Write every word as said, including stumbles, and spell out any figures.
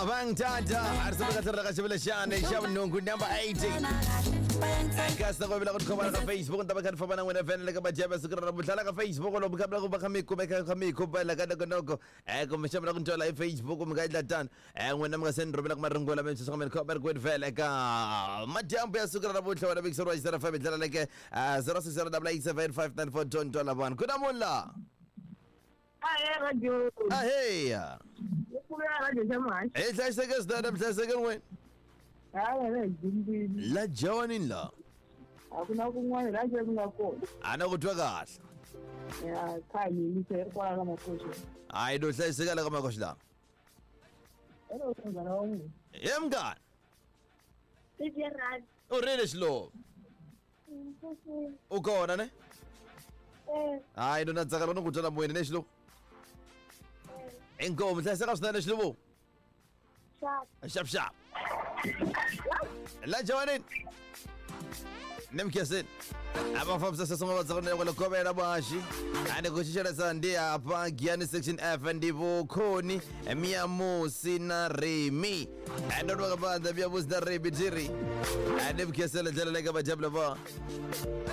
Bang Tata, arsa bakatara kasibela shane, shab nungu number eighty. Kasta ko bila ko kumara ka Facebook, unta bakan fa banang wena fen laga bajaba sukra butala ka Facebook lo bukabla ko bakami ko beka kami ko bala kada ko noko. Eh ko mesha ko ntola Facebook ko mga latan. Eh wena mga sendro bila marungola men sa komen ko ber ko fele ka. Majambe sukra butala big sura isara fa bitala like zero six zero eight seven five nine four two dollar one. Kuna mulla. Ay, radio. Ah hey. Eh sai sagas da da sai sagan wen. La jawanin la. Hakuna kumwani la jawanin ko. Ana kutwa kahle. Ya kai ni se kwa kama kocho. Ai do sai sigala kama koshla. Ero ngara wangu. Yemga. Tijerad. Urele slow. Ukona ne? Eh. Ai do natsaka no kutala mwene ne slow. Enko mtasa kasna slow. Shap. Shap shap. La jawanin. Nemkesin. Aba famsa sasa ngwa tsakona yola komera bashi. Ane kushishara sandia hapa Giani section F ndipo koni mia mosi na remi. Ando wakabanda mia mosi na remi jiri. Ane mkesela jala lega majabla ba.